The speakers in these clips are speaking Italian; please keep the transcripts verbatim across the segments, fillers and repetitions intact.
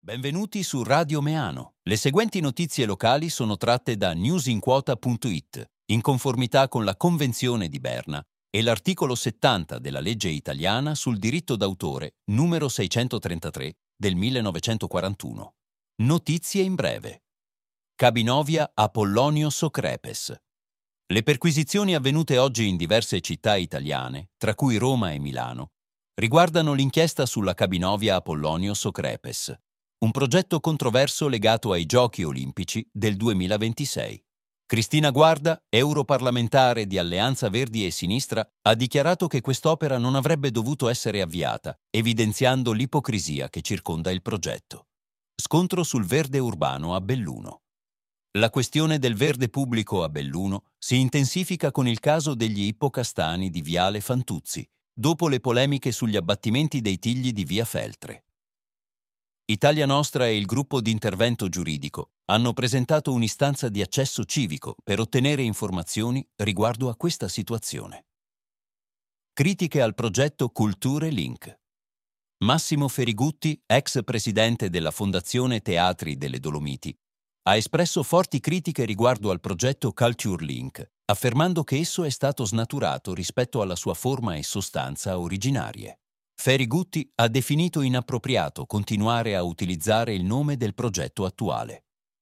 Benvenuti su Radio Meano. Le seguenti notizie locali sono tratte da newsinquota punto it, in conformità con la Convenzione di Berna e l'articolo settanta della legge italiana sul diritto d'autore numero seicentotrentatré del millenovecentoquarantuno. Notizie in breve. Cabinovia Apollonio Socrepes. Le perquisizioni avvenute oggi in diverse città italiane, tra cui Roma e Milano, riguardano l'inchiesta sulla Cabinovia Apollonio Socrepes, un progetto controverso legato ai Giochi Olimpici del duemilaventisei. Cristina Guarda, europarlamentare di Alleanza Verdi e Sinistra, ha dichiarato che quest'opera non avrebbe dovuto essere avviata, evidenziando l'ipocrisia che circonda il progetto. Scontro sul verde urbano a Belluno. La questione del verde pubblico a Belluno si intensifica con il caso degli ippocastani di Viale Fantuzzi, dopo le polemiche sugli abbattimenti dei tigli di Via Feltre. Italia Nostra e il gruppo di intervento giuridico hanno presentato un'istanza di accesso civico per ottenere informazioni riguardo a questa situazione. Critiche al progetto Culture Link. Massimo Ferigutti, ex presidente della Fondazione Teatri delle Dolomiti, ha espresso forti critiche riguardo al progetto Culture Link, affermando che esso è stato snaturato rispetto alla sua forma e sostanza originarie. Ferigutti ha definito inappropriato continuare a utilizzare il nome del progetto attuale.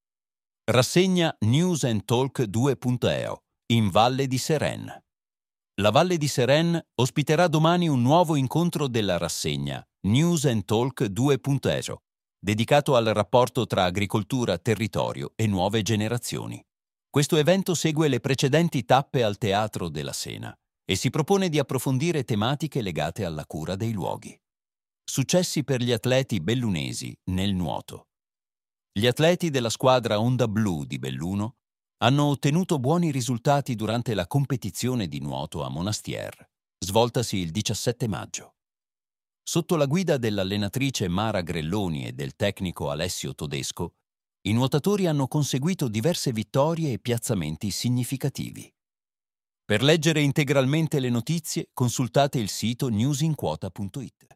Rassegna News and Talk due punto e o in Valle di Seren. La Valle di Seren ospiterà domani un nuovo incontro della rassegna News and Talk due punto e o, dedicato al rapporto tra agricoltura, territorio e nuove generazioni. Questo evento segue le precedenti tappe al Teatro della Sena e si propone di approfondire tematiche legate alla cura dei luoghi. Successi per gli atleti bellunesi nel nuoto. Gli atleti della squadra Onda Blu di Belluno hanno ottenuto buoni risultati durante la competizione di nuoto a Monastier, svoltasi il diciassette maggio. Sotto la guida dell'allenatrice Mara Grelloni e del tecnico Alessio Todesco, i nuotatori hanno conseguito diverse vittorie e piazzamenti significativi. Per leggere integralmente le notizie, consultate il sito newsinquota punto it.